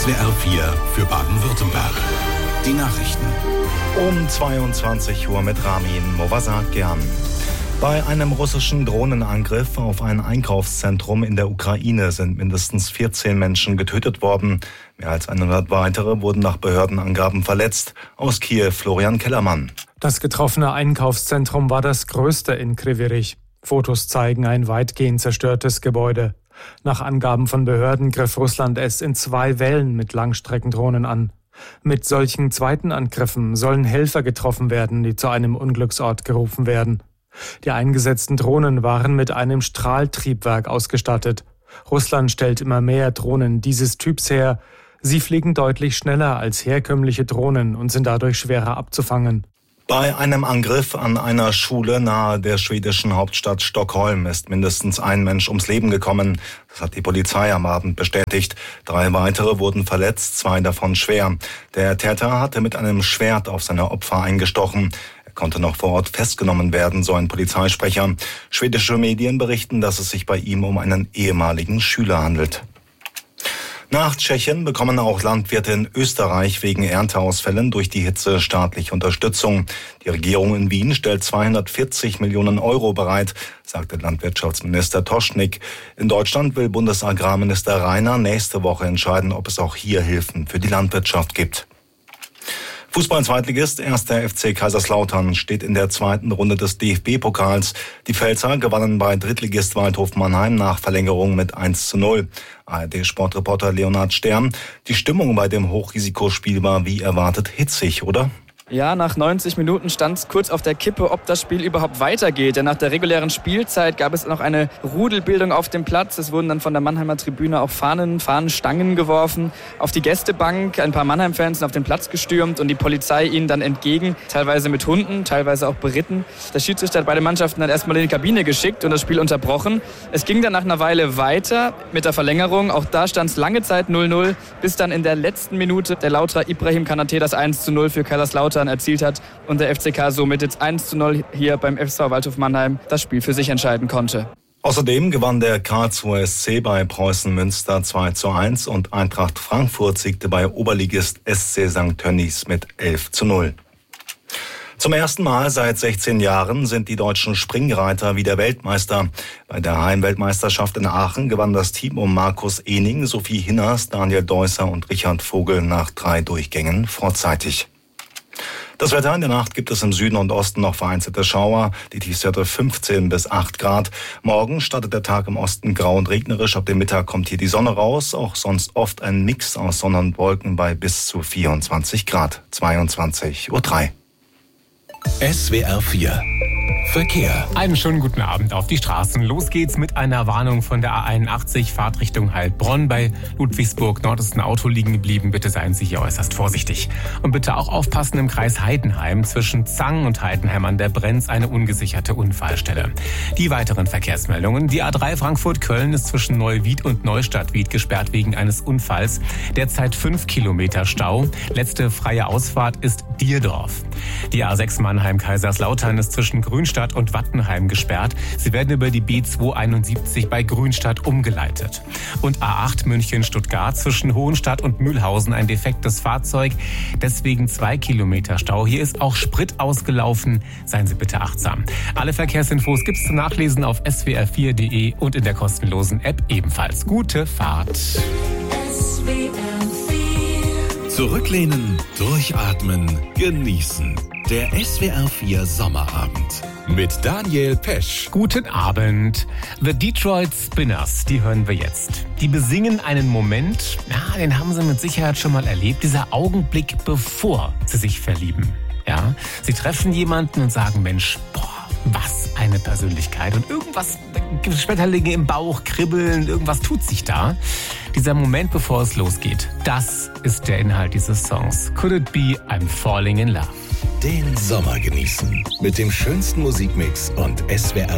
SWR 4 für Baden-Württemberg. Die Nachrichten. Um 22 Uhr mit Ramin Movasakian. Bei einem russischen Drohnenangriff auf ein Einkaufszentrum in der Ukraine sind mindestens 14 Menschen getötet worden. Mehr als 100 weitere wurden nach Behördenangaben verletzt. Aus Kiew Florian Kellermann. Das getroffene Einkaufszentrum war das größte in Kryvyi Rih. Fotos zeigen ein weitgehend zerstörtes Gebäude. Nach Angaben von Behörden griff Russland es in 2 Wellen mit Langstreckendrohnen an. Mit solchen zweiten Angriffen sollen Helfer getroffen werden, die zu einem Unglücksort gerufen werden. Die eingesetzten Drohnen waren mit einem Strahltriebwerk ausgestattet. Russland stellt immer mehr Drohnen dieses Typs her. Sie fliegen deutlich schneller als herkömmliche Drohnen und sind dadurch schwerer abzufangen. Bei einem Angriff an einer Schule nahe der schwedischen Hauptstadt Stockholm ist mindestens ein Mensch ums Leben gekommen. Das hat die Polizei am Abend bestätigt. 3 weitere wurden verletzt, 2 davon schwer. Der Täter hatte mit einem Schwert auf seine Opfer eingestochen. Er konnte noch vor Ort festgenommen werden, so ein Polizeisprecher. Schwedische Medien berichten, dass es sich bei ihm um einen ehemaligen Schüler handelt. Nach Tschechien bekommen auch Landwirte in Österreich wegen Ernteausfällen durch die Hitze staatliche Unterstützung. Die Regierung in Wien stellt 240 Millionen Euro bereit, sagte Landwirtschaftsminister Toschnik. In Deutschland will Bundesagrarminister Rainer nächste Woche entscheiden, ob es auch hier Hilfen für die Landwirtschaft gibt. Fußball-Zweitligist 1. FC Kaiserslautern steht in der zweiten Runde des DFB-Pokals. Die Pfälzer gewannen bei Drittligist Waldhof Mannheim nach Verlängerung mit 1:0. ARD-Sportreporter Leonhard Stern. Die Stimmung bei dem Hochrisikospiel war wie erwartet hitzig, oder? Ja, nach 90 Minuten stand es kurz auf der Kippe, ob das Spiel überhaupt weitergeht. Denn nach der regulären Spielzeit gab es noch eine Rudelbildung auf dem Platz. Es wurden dann von der Mannheimer Tribüne auch Fahnenstangen geworfen auf die Gästebank. Ein paar Mannheim-Fans sind auf den Platz gestürmt und die Polizei ihnen dann entgegen, teilweise mit Hunden, teilweise auch beritten. Der Schiedsrichter hat beide Mannschaften dann erstmal in die Kabine geschickt und das Spiel unterbrochen. Es ging dann nach einer Weile weiter mit der Verlängerung. Auch da stand es lange Zeit 0:0, bis dann in der letzten Minute der Lauterer Ibrahim Kanate das 1:0 für Kaiserslautern erzielt hat und der FCK somit jetzt 1:0 hier beim FSV Waldhof Mannheim das Spiel für sich entscheiden konnte. Außerdem gewann der Karlsruher SC bei Preußen Münster 2:1 und Eintracht Frankfurt siegte bei Oberligist SC St. Tönnies mit 11:0. Zum ersten Mal seit 16 Jahren sind die deutschen Springreiter wieder Weltmeister. Bei der Heimweltmeisterschaft in Aachen gewann das Team um Markus Ehning, Sophie Hinners, Daniel Deusser und Richard Vogel nach 3 Durchgängen vorzeitig. Das Wetter: in der Nacht gibt es im Süden und Osten noch vereinzelte Schauer. Die Tiefstwerte 15 bis 8 Grad. Morgen startet der Tag im Osten grau und regnerisch. Ab dem Mittag kommt hier die Sonne raus. Auch sonst oft ein Mix aus Sonne und Wolken bei bis zu 24 Grad. 22:03 Uhr. SWR 4 Verkehr. Einen schönen guten Abend auf die Straßen. Los geht's mit einer Warnung von der A81, Fahrtrichtung Heilbronn. Bei Ludwigsburg Nord ist ein Auto liegen geblieben. Bitte seien Sie hier äußerst vorsichtig. Und bitte auch aufpassen im Kreis Heidenheim. Zwischen Zang und Heidenheim an der Brenz eine ungesicherte Unfallstelle. Die weiteren Verkehrsmeldungen. Die A3 Frankfurt-Köln ist zwischen Neuwied und Neustadtwied gesperrt wegen eines Unfalls. Derzeit 5 Kilometer Stau. Letzte freie Ausfahrt ist Dierdorf. Die A6 Mannheim-Kaiserslautern ist zwischen Grünstadt und Wattenheim gesperrt. Sie werden über die B271 bei Grünstadt umgeleitet. Und A8 München-Stuttgart zwischen Hohenstadt und Mühlhausen ein defektes Fahrzeug. Deswegen 2 Kilometer Stau. Hier ist auch Sprit ausgelaufen. Seien Sie bitte achtsam. Alle Verkehrsinfos gibt's zum Nachlesen auf swr4.de und in der kostenlosen App ebenfalls. Gute Fahrt. Zurücklehnen, durchatmen, genießen. Der SWR 4 Sommerabend mit Daniel Pesch. Guten Abend. The Detroit Spinners, die hören wir jetzt. Die besingen einen Moment, ja, den haben Sie mit Sicherheit schon mal erlebt. Dieser Augenblick, bevor Sie sich verlieben. Ja, Sie treffen jemanden und sagen, Mensch, boah, was eine Persönlichkeit. Und irgendwas, Schmetterlinge im Bauch, kribbeln, irgendwas tut sich da. Dieser Moment, bevor es losgeht, das ist der Inhalt dieses Songs. Could it be I'm falling in love? Den Sommer genießen mit dem schönsten Musikmix und SWR